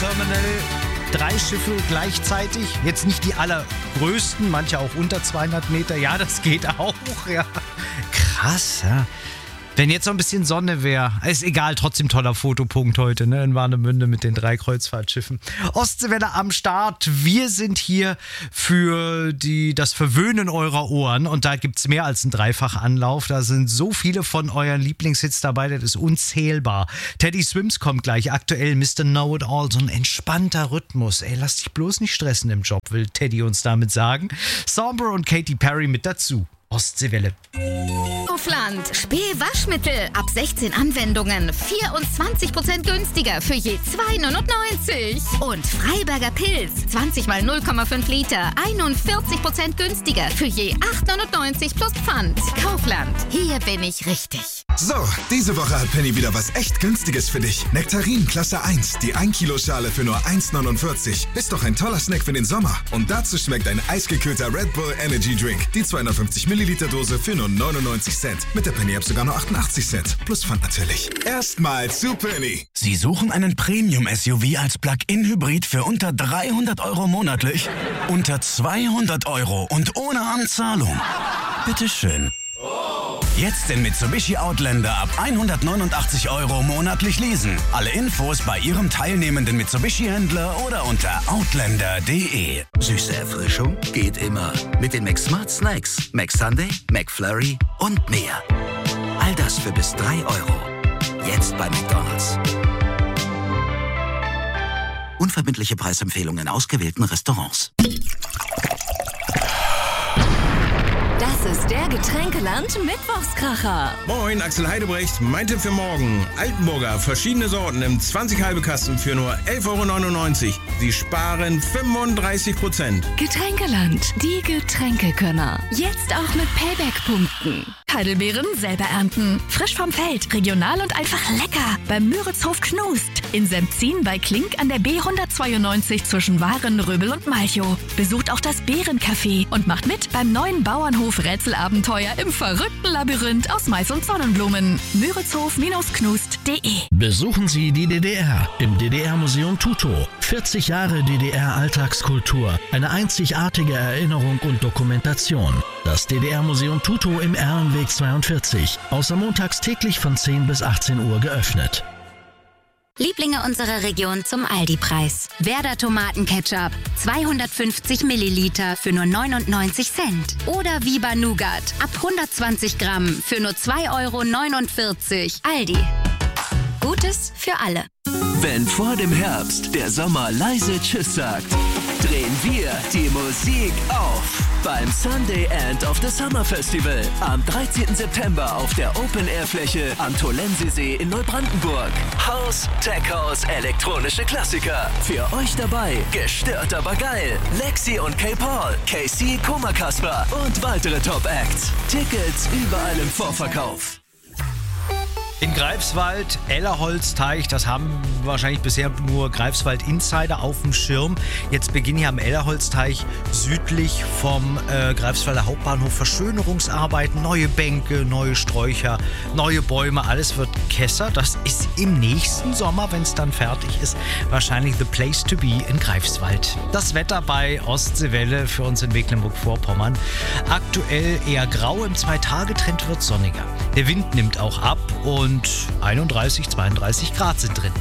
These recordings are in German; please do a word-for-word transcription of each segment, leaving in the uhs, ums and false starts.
Terminal. Drei Schiffe gleichzeitig. Jetzt nicht die allergrößten, manche auch unter zweihundert Meter. Ja, das geht auch. Ja. Krass, ja. Wenn jetzt noch ein bisschen Sonne wäre, ist egal, trotzdem toller Fotopunkt heute, ne, in Warnemünde mit den drei Kreuzfahrtschiffen. Ostseewelle am Start. Wir sind hier für die, das Verwöhnen eurer Ohren und da gibt's mehr als einen Dreifachanlauf. Da sind so viele von euren Lieblingshits dabei, das ist unzählbar. Teddy Swims kommt gleich, aktuell Mister Know-It-All, so ein entspannter Rhythmus. Ey, lass dich bloß nicht stressen im Job, will Teddy uns damit sagen. Somber und Katy Perry mit dazu. Ostseewelle. Kaufland. Spee-Waschmittel. Ab sechzehn Anwendungen. vierundzwanzig Prozent günstiger für je zwei neunundneunzig. Und Freiberger Pilz. zwanzig mal null Komma fünf Liter. einundvierzig Prozent günstiger für je acht neunundneunzig plus Pfand. Kaufland. Hier bin ich richtig. So, diese Woche hat Penny wieder was echt Günstiges für dich. Nektarin Klasse eins. Die ein Kilo Schale für nur eins neunundvierzig. Ist doch ein toller Snack für den Sommer. Und dazu schmeckt ein eisgekühlter Red Bull Energy Drink. Die zweihundertfünfzig Milliliter Dose für nur neunundneunzig Cent. Mit der Penny App sogar nur achtundachtzig Cent. Plus Pfand natürlich. Erstmal zu Penny. Sie suchen einen Premium-S U V als Plug-in-Hybrid für unter dreihundert Euro monatlich? Unter zweihundert Euro und ohne Anzahlung? Bitteschön. Jetzt den Mitsubishi Outlander ab hundertneunundachtzig Euro monatlich leasen. Alle Infos bei Ihrem teilnehmenden Mitsubishi-Händler oder unter outlander punkt de. Süße Erfrischung geht immer. Mit den McSmart Snacks, McSunday, McFlurry und mehr. All das für bis drei Euro. Jetzt bei McDonald's. Unverbindliche Preisempfehlungen in ausgewählten Restaurants. Das ist der Getränkeland-Mittwochskracher. Moin, Axel Heidebrecht. Mein Tipp für morgen. Altenburger, verschiedene Sorten im zwanzig halbe Kasten für nur elf Euro neunundneunzig. Sie sparen fünfunddreißig Prozent. Getränkeland, die Getränkekönner. Jetzt auch mit Payback-Punkten. Heidelbeeren selber ernten. Frisch vom Feld, regional und einfach lecker. Beim Müritzhof Knust. In Sempzin bei Klink an der B hundertzweiundneunzig zwischen Waren, Röbel und Malchow. Besucht auch das Bärencafé und macht mit beim neuen Bauernhof Rätselabenteuer im verrückten Labyrinth aus Mais und Sonnenblumen. Müritzhof Knust punkt de. Besuchen Sie die D D R im D D R-Museum Tutow. vierzig Jahre D D R-Alltagskultur. Eine einzigartige Erinnerung und Dokumentation. Das D D R-Museum Tutow im Erlenweg zweiundvierzig. Außer montags täglich von zehn bis achtzehn Uhr geöffnet. Lieblinge unserer Region zum Aldi-Preis. Werder Tomatenketchup, zweihundertfünfzig Milliliter für nur neunundneunzig Cent. Oder Viva Nougat, ab hundertzwanzig Gramm für nur zwei Euro neunundvierzig. Aldi. Gutes für alle. Wenn vor dem Herbst der Sommer leise Tschüss sagt, drehen wir die Musik auf beim Sunday End of the Summer Festival am dreizehnten September auf der Open-Air-Fläche am Tolensesee in Neubrandenburg. House, Tech House, elektronische Klassiker. Für euch dabei, gestört aber geil. Lexi und K-Paul, K C, Koma Kasper und weitere Top-Acts. Tickets überall im Vorverkauf. In Greifswald, Ellerholzteich, das haben wahrscheinlich bisher nur Greifswald-Insider auf dem Schirm. Jetzt beginnen hier am Ellerholzteich südlich vom äh, Greifswalder Hauptbahnhof Verschönerungsarbeiten. Neue Bänke, neue Sträucher, neue Bäume, alles wird Kesser. Das ist im nächsten Sommer, wenn es dann fertig ist, wahrscheinlich the place to be in Greifswald. Das Wetter bei Ostseewelle für uns in Mecklenburg-Vorpommern. Aktuell eher grau, im Zwei-Tage-Trend wird sonniger. Der Wind nimmt auch ab und einunddreißig, zweiunddreißig Grad sind drin.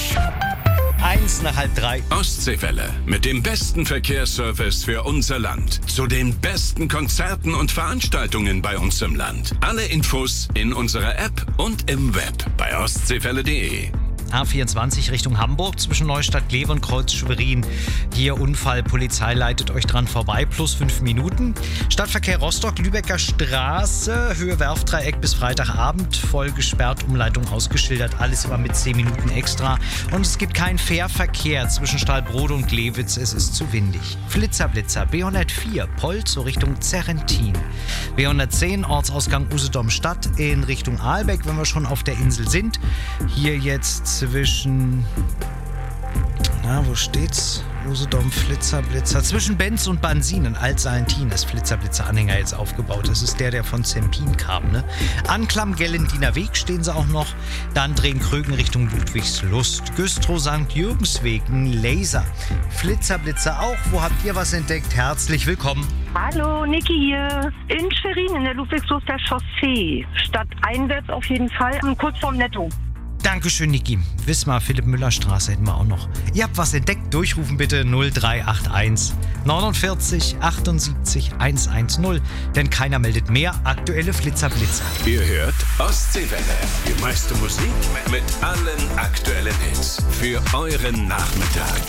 Eins nach halb drei. Ostseewelle mit dem besten Verkehrsservice für unser Land. Zu den besten Konzerten und Veranstaltungen bei uns im Land. Alle Infos in unserer App und im Web bei ostseewelle punkt de. A vierundzwanzig Richtung Hamburg zwischen Neustadt, Kleve und Kreuz Schwerin. Hier Unfall, Polizei leitet euch dran vorbei, plus fünf Minuten. Stadtverkehr Rostock, Lübecker Straße, Höhe Werftdreieck bis Freitagabend, voll gesperrt, Umleitung ausgeschildert, alles immer mit zehn Minuten extra. Und es gibt keinen Fährverkehr zwischen Stahlbrode und Glewitz, es ist zu windig. Flitzerblitzer, B hundertvier, Polzo Richtung Zerrentin. B hundertzehn, Ortsausgang Usedom-Stadt in Richtung Aalbeck, wenn wir schon auf der Insel sind. Hier jetzt zwischen Na, wo steht's? Usedom, Flitzerblitzer. Zwischen Benz und Bansin in Alt-Salentin ist Flitzerblitzer-Anhänger jetzt aufgebaut. Das ist der, der von Zempin kam, ne? Anklam, Gellendiner Weg stehen sie auch noch. Dann drehen Krögen Richtung Ludwigslust. Güstrow, Sankt Jürgensweg, ein Laser. Flitzerblitzer auch. Wo habt ihr was entdeckt? Herzlich willkommen. Hallo, Niki hier. In Schwerin, in der Ludwigsluster Chaussee. Stadteinwärts auf jeden Fall, kurz vorm Netto. Dankeschön, Niki. Wismar, Philipp-Müller-Straße hätten wir auch noch. Ihr habt was entdeckt? Durchrufen bitte null drei acht eins neunundvierzig achtundsiebzig hundertzehn. Denn keiner meldet mehr aktuelle Flitzerblitzer. Ihr hört Ostseewelle. Die meiste Musik mit allen aktuellen Hits. Für euren Nachmittag.